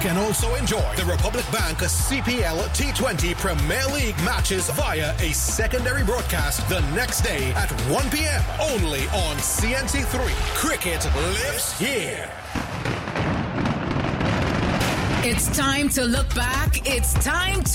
Can also enjoy the Republic Bank CPL T20 Premier League matches via a secondary broadcast the next day at 1 p.m. only on CNC3. Cricket lives here. It's time to look back. It's time to